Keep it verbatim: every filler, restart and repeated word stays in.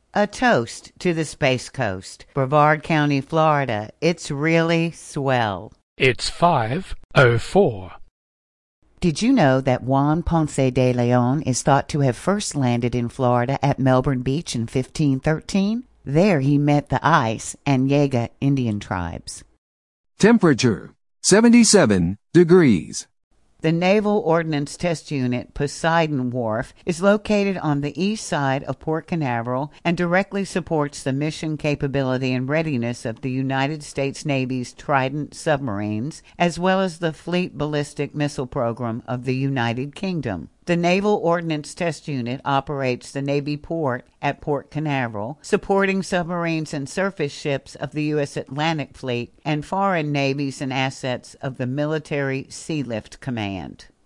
A toast to the Space Coast, Brevard County, Florida. It's really swell. It's five oh four. Did you know that Juan Ponce de Leon is thought to have first landed in Florida at Melbourne Beach in fifteen thirteen? There he met the Ice and Yaga Indian tribes. Temperature, seventy-seven degrees. The Naval Ordnance Test Unit Poseidon Wharf is located on the east side of Port Canaveral and directly supports the mission capability and readiness of the United States Navy's Trident submarines, as well as the Fleet Ballistic Missile Program of the United Kingdom. The Naval Ordnance Test Unit operates the Navy port at Port Canaveral, supporting submarines and surface ships of the U S Atlantic Fleet and foreign navies and assets of the Military Sealift Command.